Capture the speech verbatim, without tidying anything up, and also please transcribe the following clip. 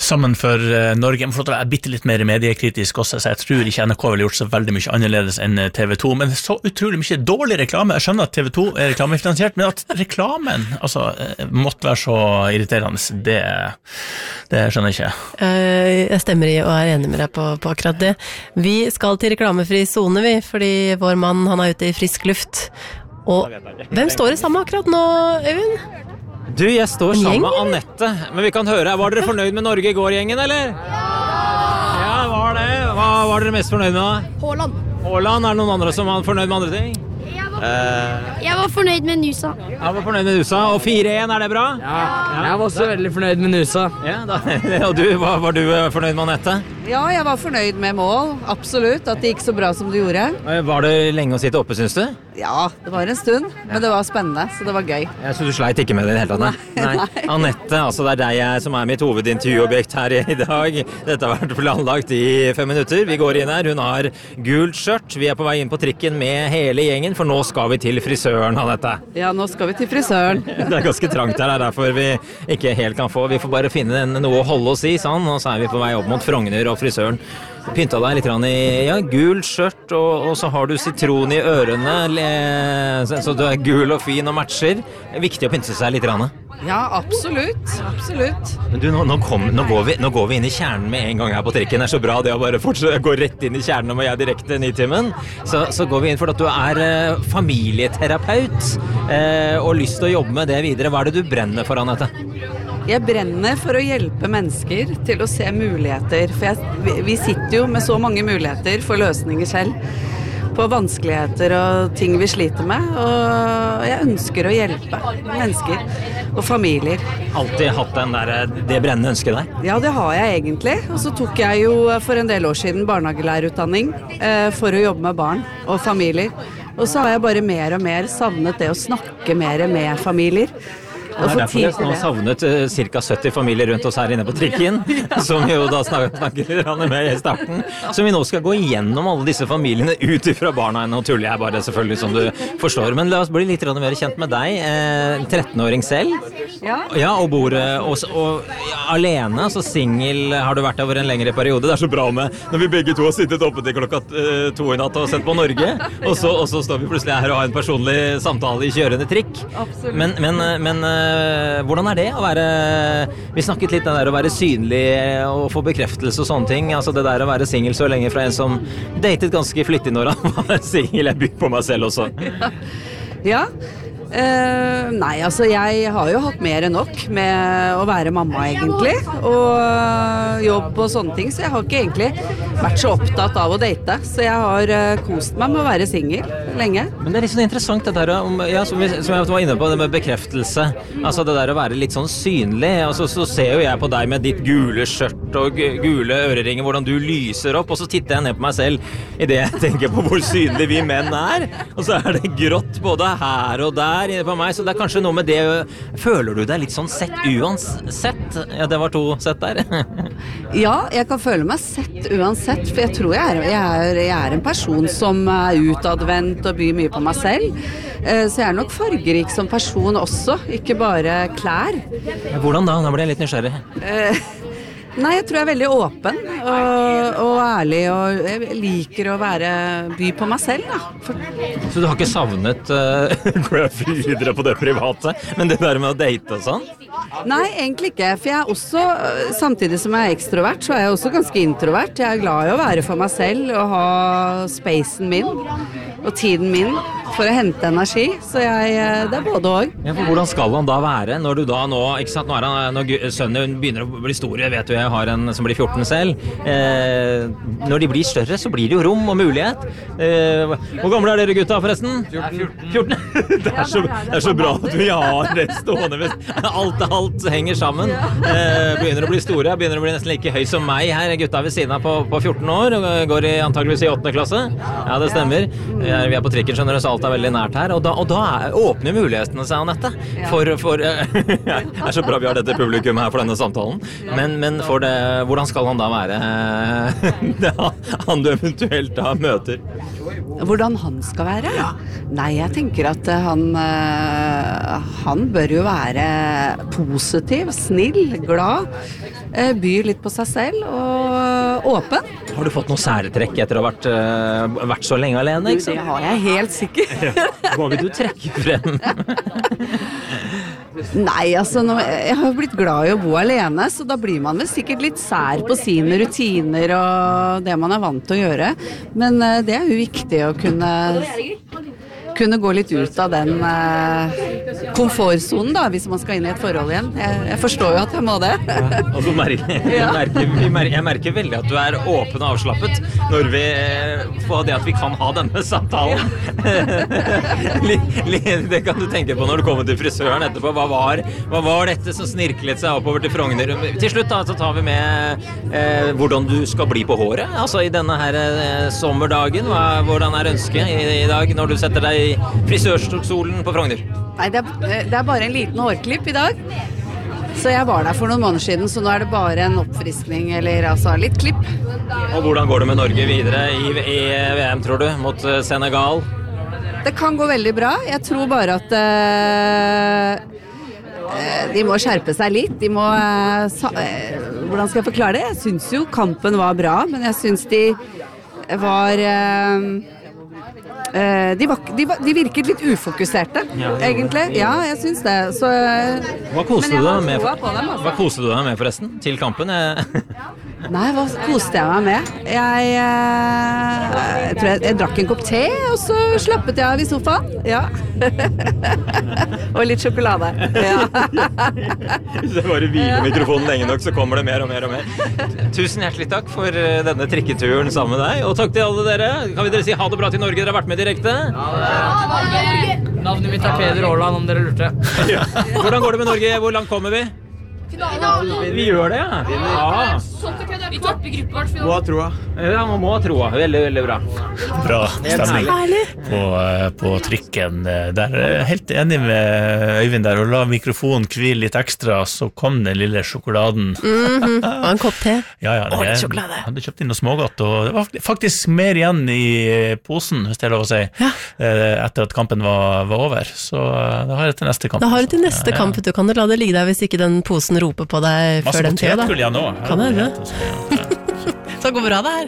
sammen for uh, Norge. Jeg får er bitte litt mer mediekritisk også, så jeg tror ikke N R K ville gjort så veldig mye annerledes enn T V to, men så utrolig mye dårlig reklame. Jeg skjønner at T V to er reklamefinansiert, men at reklamen altså, måtte være så irriterende, det, det skjønner jeg ikke. Jeg stemmer i og er enig med deg på, på akkurat det. Vi skal til reklamefri zone, vi, fordi vår mann han er ute i frisk luft. Og hvem står det sammen akkurat nå, Øyvind? Du, jeg står sammen med Annette, men vi kan høre, var dere fornøyd med Norge i går, gjengen, eller? Ja! Ja, var det. Hva var dere mest fornøyd med? Haaland. Haaland, er det noen andre som var fornøyd med andre ting? Jeg var, uh, jeg var fornøyd med Nusa. Jeg var fornøyd med Nusa, og fire én, er det bra? Ja, ja. Jeg var også da. veldig fornøyd med Nusa. Ja, da, og du, var, var du fornøyd med Annette? Ja, jeg var fornøyd med mål, absolutt, at det gikk så bra som det gjorde. Var det lenge å sitte oppe, synes du? Ja, det var en stund, men det var spennende, så det var gøy. Ja, så du sleit ikke med det i hele tatt, nei? Nei. Nei. Annette, altså det er deg jeg, som er mitt hovedintervjuobjekt her i dag. Dette har vært planlagt i fem minutter. Vi går inn her, hun har gult skjørt. Vi er på vei inn på trikken med hele gjengen, for nå skal vi til frisøren, Annette. Ja, nå skal vi til frisøren. Det er ganske trangt her, det er derfor vi ikke helt kan få. Vi får bare finne noe å holde oss i, sånn, og så er vi på vei opp mot Frogner og frisøren. Pynta deg litt i ja, gul skjørt, og, og så har du sitron i ørene, så du er gul og fin og matcher. Det er viktig å pynte seg litt. Ja, absolutt, absolutt. Men du, nå, nå, kom, nå, går vi, nå går vi inn i kjernen med en gang her på trikken. Det er så bra det å bare fortsette, gå rett inn i kjernen og jeg er direkte Nitimen. Så, så går vi inn for at du er eh, familieterapeut eh, og lyst til å jobbe med det videre. Hva er det du brenner for, Annette? Jeg brenner for å hjelpe mennesker til å se muligheter, for jeg, vi sitter jo med så mange muligheter for løsninger selv, på vanskeligheter og ting vi sliter med, og jeg ønsker å hjelpe mennesker og familier. Alltid hatt den der, det brennende ønsket der? Ja, det har jeg egentlig, og så tok jeg jo for en del år siden barnehagelærerutdanning eh, for å jobbe med barn og familier, og så har jeg bare mer og mer savnet det å snakke mer med familier. Det er derfor jeg nå har savnet uh, ca. sytti familier rundt oss her inne på trikken, som vi jo da snakker, snakker med i starten. Så vi nå skal gå igjennom alle disse familiene ut fra barna. Nå tuller jeg bare selvfølgelig, som du forstår. Men la oss bli litt mer kjent med deg. Eh, trettenåring selv. Ja. Ja, og bor og, og, ja, alene, altså single har du vært over en lengre periode. Det er så bra med når vi begge to har sittet oppe til klokka uh, to i natt og sett på Norge, og så, og så står vi plutselig her og har en personlig samtale i kjørende trikk. Absolutt. Men, men, men hvordan er det å være, vi snakket litt om det der å være synlig og få bekreftelse og sånne ting, altså det der å være single så lenge fra en som datet ganske flittig når han var single, jeg byr på meg selv også. Ja, ja. Uh, nei, altså jeg har jo hatt mer enn nok med å være mamma egentlig, og jobb og sånne ting, så jeg har ikke egentlig vært så opptatt av å date, så jeg har uh, kost meg med å være single lenge. Men det er litt sånn interessant det der, om, ja, som, vi, som jeg var inne på, det med bekreftelse, altså det der å være litt sånn synlig, altså så ser jo jeg på deg med ditt gule skjørt og gule øreringer, hvordan du lyser opp, og så titter jeg ned på meg selv i det jeg tenker på hvor synlig vi menn er, og så er det grått både her og der inne på meg, så det er kanskje noe med det. Føler du deg litt sånn sett uansett? Ja, det var to sett der. Ja, jeg kan føle meg sett uansett, for jeg tror jeg er, jeg er, jeg er en person som er utadvendt og byr mye på meg selv. Så jeg er nok fargerik som person også, ikke bare klær. Hvordan da? Nå ble jeg litt nysgjerrig. Nei, jeg tror jeg er veldig åpen og, og ærlig, og jeg liker å være, by på meg selv, da. For... Så du har ikke savnet, uh, går jeg videre på det private, men det der med å date og sånn? Nei, egentlig ikke, for jeg er også, samtidig som jeg er ekstrovert, så er jeg også ganske introvert. Jeg er glad i å være for meg selv og ha spacen min og tiden min for å hente energi, så jeg, det er både og. Ja, for hvordan skal han da være når du da nå, ikke sant, nå er han, når sønnen begynner å bli store, vet du, jeg har en som blir fjorten selv, eh, når de blir større så blir det jo rom og mulighet. Eh, hvor gamle er dere gutta forresten? fjorten. Det er så, det er så bra at vi har det stående, alt, alt henger sammen. Eh, begynner å bli store, begynner å bli nesten like høy som meg her, gutta ved siden av på, på fjorten år, og går i antageligvis i åttende klasse. Ja, det stemmer. Vi er på trikken, skjønner du, så alt er veldig nært her, og da, og da er, åpner mulighetene seg, Anette, for, for det er så bra vi har dette publikum her for denne samtalen, men, men for det, hvordan skal han da være, han du eventuelt da møter? Hvordan han skal være? Ja. Nei, jeg tenker at han, han bør jo være positiv, snill, glad, byr litt på seg selv og åpen. Har du fått noe særtrekk etter å ha vært, uh, vært så lenge alene? Ikke sant? Det har jeg helt sikkert. Hva vil du trekke frem? Nei, altså, nå, jeg har blitt glad i å bo alene, så da blir man vel sikkert litt sær på sine rutiner og det man er vant til å gjøre. Men uh, det er jo viktig å kunne, kunne gå litt ut av den uh, komfortzonen da, hvis man skal inn i et forhold igjen. Jeg, jeg forstår jo at jeg må det. Ja, og så merker, jeg, merker, jeg, merker, jeg merker veldig at du er åpen og avslappet når vi får det at vi kan ha denne samtalen. Det kan du tenke på når du kommer til frisøren etterpå. Hva var, hva var dette som snirklet seg oppover til Frogner? Til slutt da, så tar vi med eh, hvordan du skal bli på håret. Altså i denne her eh, sommerdagen. Hva, hvordan er ønsket i, i dag når du setter deg i frisørstolen på Frogner? Nei, det er, det er bare en liten hårklipp i dag. Så jeg var der for noen måneder siden, så nå er det bare en oppfriskning, eller altså litt klipp. Og hvordan går det med Norge videre i, i V M, tror du, mot Senegal? Det kan gå veldig bra. Jeg tror bare at uh, de må skjerpe seg litt. De må uh, sa, uh, hvordan skal jeg forklare det? Jeg synes jo kampen var bra, men jeg synes de var uh, uh, de, var, de, var, de virket litt ufokuserte, ja, egentlig. Ja, jeg synes det. Så, uh, hva koste du deg med, for, dem, altså. hva koste du deg med forresten til kampen? Nei, hva koste jeg meg med? Jeg, uh, jeg tror jeg, jeg drakk en kopp te, og så slappet jeg av i sofaen. Ja. Og litt sjokolade. Ja. Hvis jeg bare hviler mikrofonen lenge nok, så kommer det mer og mer og mer. Tusen hjertelig takk for denne trikketuren sammen med deg, og takk til alle dere. Kan vi dere si ha det bra til Norge? Dere har vært med direkte. Ha det! Navnet mitt er Peder Aarland, om dere lurte. Ja. Hvordan går det med Norge? Hvor langt kommer vi? Finalen. Vi gjør det, ja. ja. Vi topper gruppevart. Må ha troa. Ja, man må ha troa. Veldig, veldig bra. Bra stemning på, på trikken. Der er jeg helt enig med Øyvind der, og la mikrofonen hvile litt ekstra, så kom den lille sjokoladen. Mm-hmm. Og en kopp te. Ja, ja, det, og litt sjokolade. Jeg hadde kjøpt inn noe smågodt, og det var faktisk mer igjen i posen, hvis det er lov å si, ja. etter at kampen var, var over. Så da har jeg til neste kamp. Da har du til neste ja, kamp, du kan du la det ligge der hvis ikke den posen roper på deg masse før den tida da. Masse potetgull igjen nå. Kan det, det? Så går bra det her.